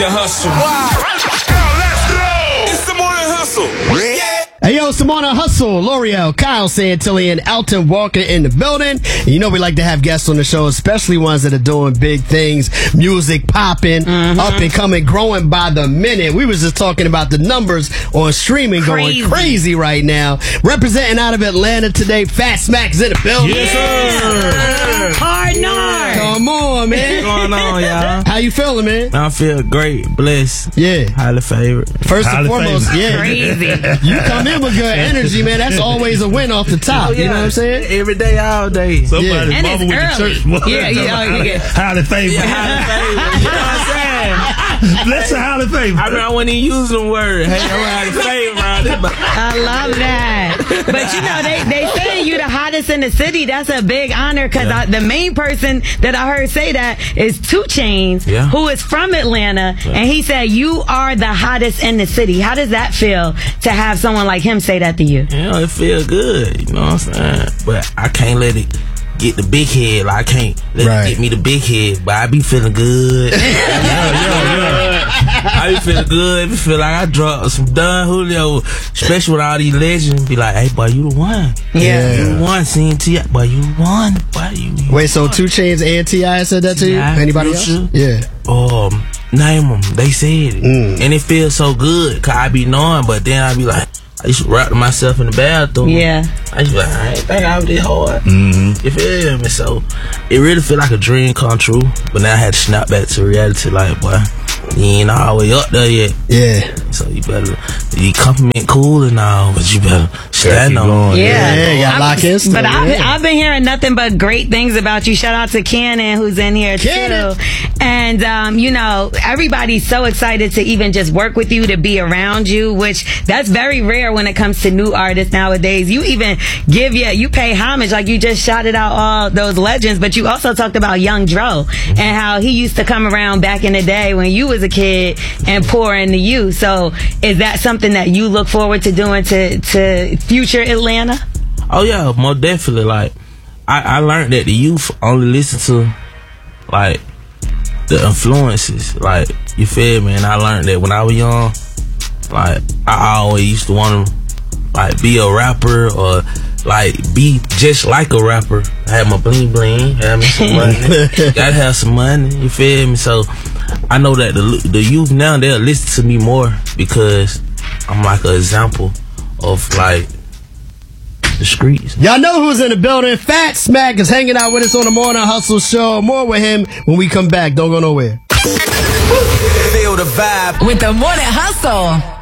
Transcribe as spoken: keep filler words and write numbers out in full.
The hustle. Wow. Let's go. It's the morning hustle. Yeah. Hey, yo, it's the morning hustle. L'Oreal, Kyle Santilli, and Elton Walker in the building. And you know we like to have guests on the show, especially ones that are doing big things, music popping, mm-hmm. up and coming, growing by the minute. We was just talking about the numbers on streaming crazy. going crazy right now. Representing out of Atlanta today, Fat Smack's in the building. Yes, sir. Hard Nard. Come on, man. What's going on, y'all? How you feeling, man? I feel great, blessed. Yeah. Highly favored. First Highly and foremost, favored. yeah. Crazy. You come in with good energy, man. That's always a win off the top. Oh, yeah. You know what I'm saying? Every day, all day. Somebody's Yeah. And mama it's went to early. church. Well, Yeah, yeah, highly, oh, yeah. highly favored. Yeah, highly favored. You know what I'm saying? Bless her, highly favored. I mean, I wouldn't even use the word. Hey, I'm highly favored around this, but I love that. But you know, they, they say you the hottest in the city. That's a big honor because Yeah. the main person that I heard say that is two Chainz, Yeah. who is from Atlanta. Yeah. And he said, you are the hottest in the city. How does that feel to have someone like him say that to you? you know, it feel good. You know what I'm saying? But I can't let it get the big head. Like, I can't let Right. it get me the big head. But I be feeling good. Yeah, yeah, yeah. I be feeling good. I be feel like I dropped some Don Julio, especially with all these legends. Be like, hey, boy, you the one. Yeah. You the one. C N T, boy, you the one. Boy, you the Wait, so two Chainz and T I said that to you? T I, Anybody else? Future. Yeah. Um, name them. They said it. Mm. And it feels so good. Cause I be knowing, but then I be like, I used to rap to myself in the bathroom. Yeah. I used to be like, I ain't think I was this hard. Mm-hmm. You feel me? So it really feel like a dream come true. But now I had to snap back to reality. Like, boy, you ain't all the way up there yet. Yeah. So you better, you compliment cool and all, but you better stand keep on. going. Yeah, Yeah, you gotta I'm- lock in stuff, But I've, yeah. I've been hearing nothing but great things about you. Shout out to Cannon, who's in here Cannon. too. And um, you know, everybody's so excited to even just work with you, to be around you, which that's very rare when it comes to new artists nowadays. You even give you you pay homage, like you just shouted out all those legends, but you also talked about Young Dro and how he used to come around back in the day when you was a kid and pour into you. So is that something that you look forward to doing to to future Atlanta? Oh yeah, most definitely. Like I, I learned that the youth only listen to like the influences. Like, you feel me? And I learned that when I was young. Like, I always used to want to like be a rapper or like be just like a rapper. I had my bling bling, had me some money, gotta have some money. You feel me? So I know that the the youth now, they'll listen to me more because I'm like an example of like the streets. Y'all know who's in the building. Fat Smack is hanging out with us on the Morning Hustle Show. More with him when we come back. Don't go nowhere. Feel the vibe With the Morning Hustle.